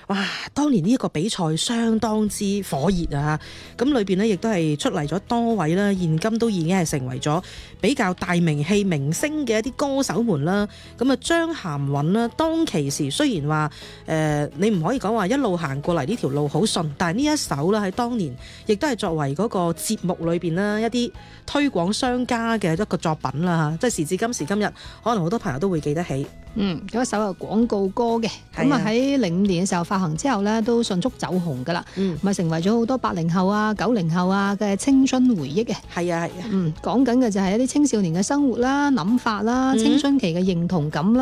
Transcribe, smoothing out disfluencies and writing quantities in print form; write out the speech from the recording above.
哇！當年呢一個比賽相當之火熱啊，咁裏邊呢，亦都係出嚟咗多位啦，現今都已經係成為咗比較大名氣明星嘅一啲歌手們啦。咁啊張涵韻啦，當其時雖然話你唔可以講話一路行過嚟呢條路好順，但係呢一首啦喺當年亦都係作為嗰個節目裏邊啦一啲推廣商家嘅一個作品啦，即係時至今時今日，可能好多朋友都會記得起。 嗰一首係廣告歌嘅，咁啊喺05年嘅時候發行之後咧，都迅速走紅噶啦，咪成為咗好多80後啊、90後啊嘅青春回憶嘅。 係啊， 講緊嘅就係一啲青少年嘅生活啦、諗法啦、青春期嘅認同感啦。